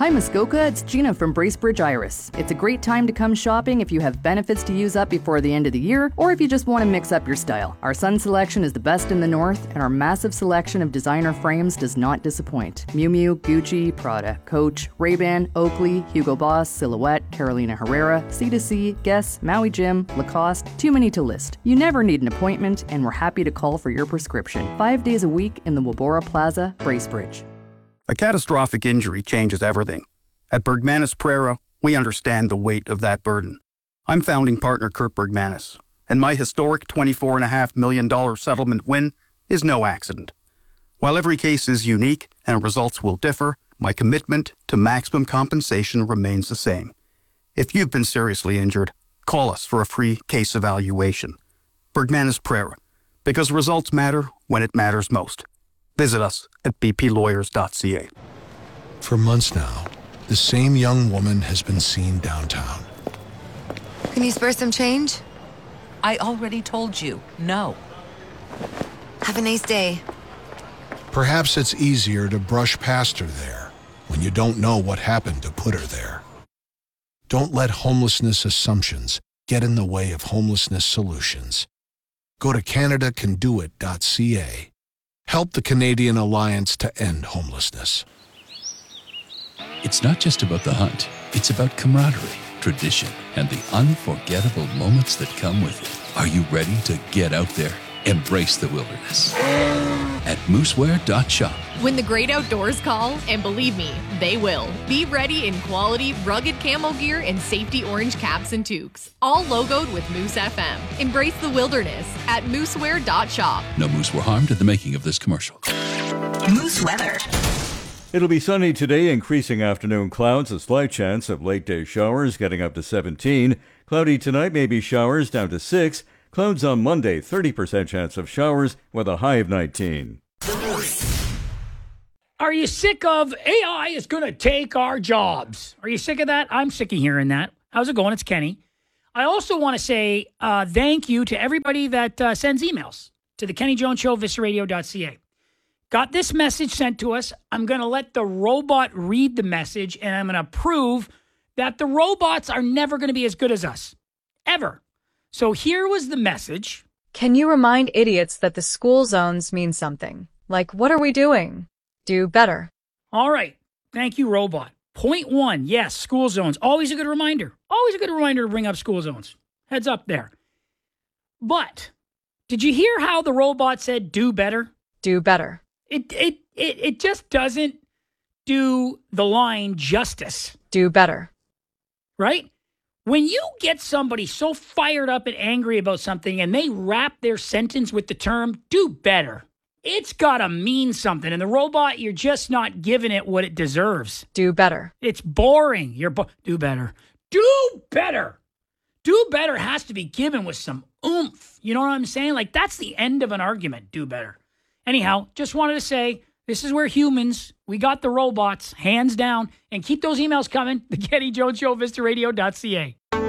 Hi Muskoka, it's Gina from Bracebridge Iris. It's a great time to come shopping if you have benefits to use up before the end of the year, or if you just want to mix up your style. Our sun selection is the best in the north, and our massive selection of designer frames does not disappoint. Miu Miu, Gucci, Prada, Coach, Ray-Ban, Oakley, Hugo Boss, Silhouette, Carolina Herrera, C2C, Guess, Maui Jim, Lacoste, too many to list. You never need an appointment, and we're happy to call for your prescription. 5 days a week in the Wabora Plaza, Bracebridge. A catastrophic injury changes everything. At Bergmanis Prera, we understand the weight of that burden. I'm founding partner Kurt Bergmanis, and my historic $24.5 million settlement win is no accident. While every case is unique and results will differ, my commitment to maximum compensation remains the same. If you've been seriously injured, call us for a free case evaluation. Bergmanis Prera, because results matter when it matters most. Visit us at bplawyers.ca. For months now, the same young woman has been seen downtown. Can you spare some change? I already told you, no. Have a nice day. Perhaps it's easier to brush past her there when you don't know what happened to put her there. Don't let homelessness assumptions get in the way of homelessness solutions. Go to CanadaCanDoIt.ca. Help the Canadian Alliance to End Homelessness. It's not just about the hunt. It's about camaraderie, tradition, and the unforgettable moments that come with it. Are you ready to get out there? Embrace the wilderness at mooseware.shop. When the great outdoors call, and believe me, they will, be ready in quality, rugged camo gear and safety orange caps and toques. All logoed with Moose FM. Embrace the wilderness at mooseware.shop. No moose were harmed in the making of this commercial. Moose weather. It'll be sunny today, increasing afternoon clouds, a slight chance of late-day showers getting up to 17. Cloudy tonight, maybe showers down to 6. Clouds on Monday, 30% chance of showers with a high of 19. Are you sick of AI is going to take our jobs? Are you sick of that? I'm sick of hearing that. How's it going? It's Kenny. I also want to say thank you to everybody that sends emails to the Kenny Jones Show, visradio.ca. Got this message sent to us. I'm going to let the robot read the message, and I'm going to prove that the robots are never going to be as good as us. Ever. So here was the message. Can you remind idiots that the school zones mean something? Like, what are we doing? Do better. All right. Thank you, robot. Point 1, yes, school zones. Always a good reminder. Always a good reminder to bring up school zones. Heads up there. But did you hear how the robot said do better? Do better. It just doesn't do the line justice. Do better. Right? When you get somebody so fired up and angry about something and they wrap their sentence with the term do better, it's got to mean something. And the robot, you're just not giving it what it deserves. Do better. It's boring. Do better. Do better. Do better has to be given with some oomph. You know what I'm saying? Like, that's the end of an argument. Do better. Anyhow, just wanted to say, this is where humans, we got the robots, hands down. And keep those emails coming. The Kenny Jones Show, visradio.ca.